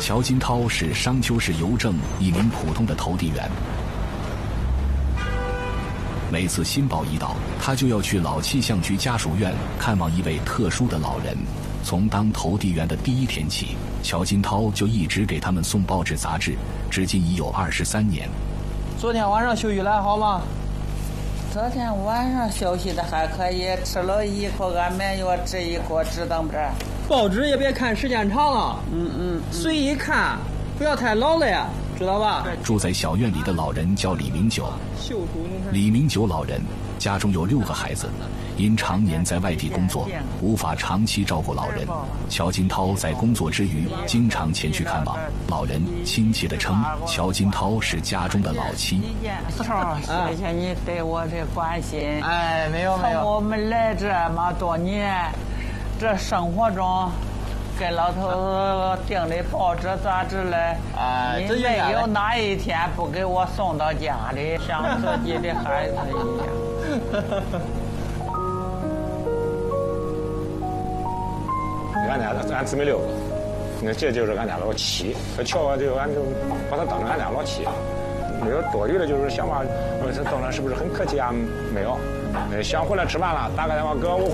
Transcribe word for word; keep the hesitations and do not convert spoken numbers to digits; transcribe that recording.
乔金涛是商丘市邮政一名普通的投递员。每次新报一到，他就要去老气象局家属院看望一位特殊的老人。从当投递员的第一天起，乔金涛就一直给他们送报纸杂志，至今已有二十三年。 昨天晚上休息来好吗？ 昨天晚上休息的还可以，吃了一口安眠药，吃一口止疼片。 报纸也别看时间长了， 嗯嗯， 随意看，不要太劳累啊，知道吧？ 住在小院里的老人叫李明九。李明九老人家中有六个孩子，因常年在外地工作，无法长期照顾老人。乔金涛在工作之余，经常前去看望老人，亲切地称乔金涛是家中的老七。 头，谢谢你对我的关心。 哎，没有没有， 我们来这么多年，这生活中给老头子订的报纸杂志嘞， 哎， 你没有哪一天不给我送到家里，像自己的孩子一样。 俺家俺姊妹六个，那这就是俺家老七。瞧我就俺就把他当成俺家老七，没有多余的，就是想法，我这到那是不是很客气啊？没有，想回来吃饭了，打个电话哥，我回。